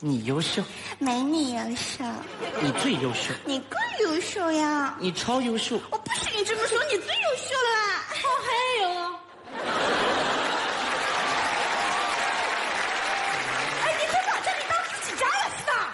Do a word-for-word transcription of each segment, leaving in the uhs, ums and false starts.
你优秀， 没你优秀。 你最优秀， 你更优秀呀。 你超优秀。 我不许你这么说，你最优秀啦。 哦，还有。 哎，你可把这里当自己家了是吧？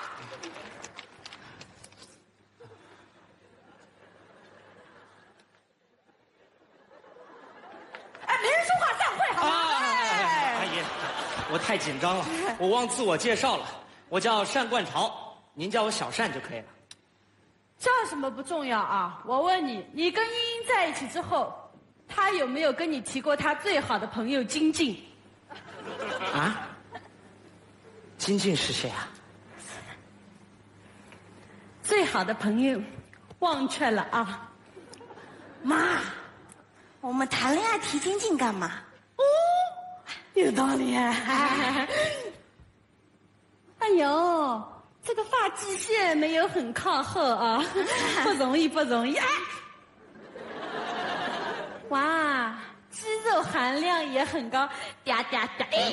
哎，没人说话，散会好吗？ 啊，阿姨，我太紧张了，我忘自我介绍了。我叫单冠潮，您叫我小单就可以了。 叫什么不重要啊，我问你，你跟英英在一起之后，他有没有跟你提过他最好的朋友金靖？ 啊？金靖是谁啊？ 最好的朋友，忘却了啊。 妈，我们谈恋爱提金靖干嘛？ 哦，有道理啊。哎呦，这个发际线没有很靠后啊，不容易不容易。哎，哇，肌肉含量也很高，嗲嗲嗲，哎，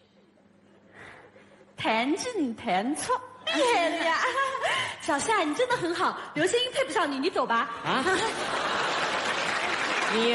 弹进弹出，厉害了呀！小单，你真的很好，刘星配不上你，你走吧。 啊？你，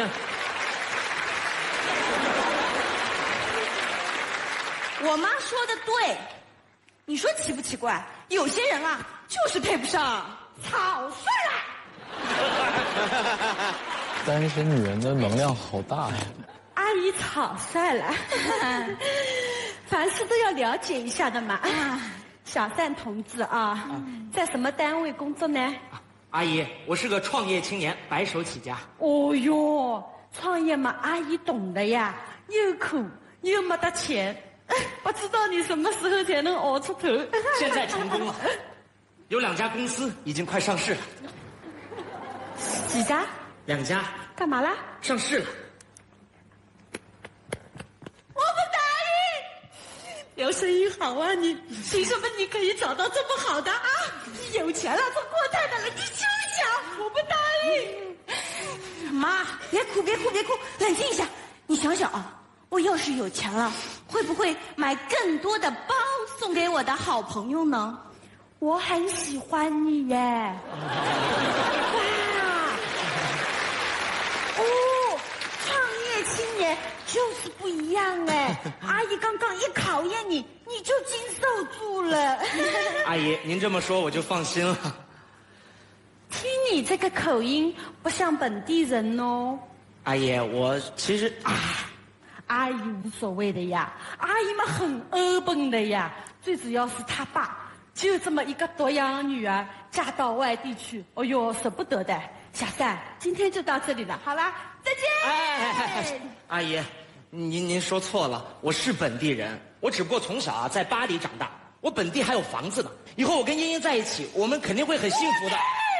我妈说的对。你说奇不奇怪？有些人啊，就是配不上。草率了。 单身女人的能量好大呀！ 阿姨草率了，凡事都要了解一下的嘛。小单同志啊，在什么单位工作呢？ 阿姨，我是个创业青年，白手起家。 哦哟，创业嘛，阿姨懂的呀，又苦又没得钱。不知道你什么时候才能熬出头？ 现在成功了，有两家公司已经快上市了。 几家？ 两家。 干嘛啦？ 上市了。 我不答应。刘声音好啊，你凭什么你可以找到这么好的啊？你有钱了，做阔太太了，你休想！我不答应。 妈，别哭，别哭，别哭，冷静一下。你想想啊。我要是有钱了，会不会买更多的包送给我的好朋友呢？ 我很喜欢你耶！哇！哦，创业青年就是不一样哎！阿姨刚刚一考验你，你就经受住了。 阿姨，您这么说我就放心了。 听你这个口音，不像本地人哦。 阿姨，我其实啊。 阿姨无所谓的呀，阿姨们很欧本的呀。最主要是他爸就这么一个独养女儿嫁到外地去，哎呦舍不得的。小单，今天就到这里了，好啦，再见。 哎哎哎，阿姨，您您说错了，我是本地人，我只不过从小啊在巴黎长大，我本地还有房子呢。以后我跟英英在一起，我们肯定会很幸福的。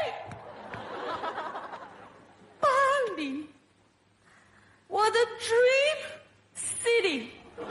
巴黎，我的 dream。City，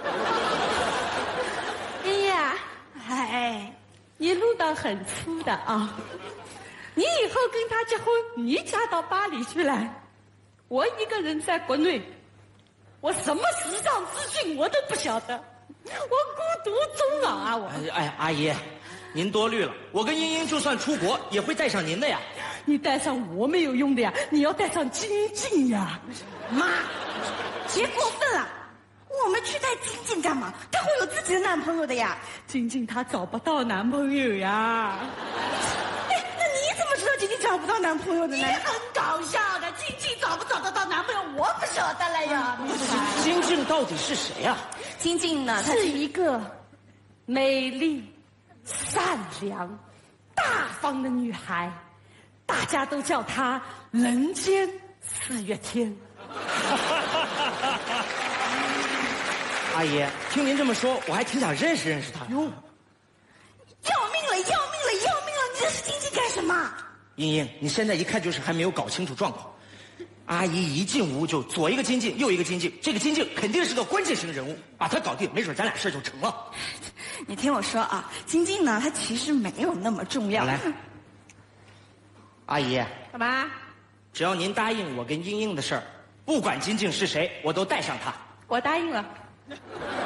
英英啊， 哎， 你路道很粗的啊！你以后跟他结婚，你嫁到巴黎去了，我一个人在国内，我什么时尚资讯我都不晓得，我孤独终老啊！我哎哎，阿姨，您多虑了，我跟英英就算出国也会带上您的呀。 你带上我没有用的呀，你要带上金靖呀！ 妈，别过分了。我们去带金靖干嘛？她会有自己的男朋友的呀。 金靖她找不到男朋友呀。 哎，那你怎么知道金靖找不到男朋友的呢？ 你很搞笑的，金靖找不找得到男朋友，我不晓得了呀。 金靖到底是谁呀？ 金靖呢？她是一个美丽、善良、大方的女孩，大家都叫她人间四月天。 阿姨，听您这么说，我还挺想认识认识她。哟， 要命了，要命了，要命了！你认识金靖干什么？ 英英，你现在一看就是还没有搞清楚状况。阿姨一进屋就左一个金靖，右一个金靖，这个金靖肯定是个关键性的人物，把她搞定，没准咱俩事就成了。 你听我说啊，金靖呢，她其实没有那么重要。 来，阿姨， 干嘛？ 只要您答应我跟英英的事儿，不管金靖是谁，我都带上她。 我答应了。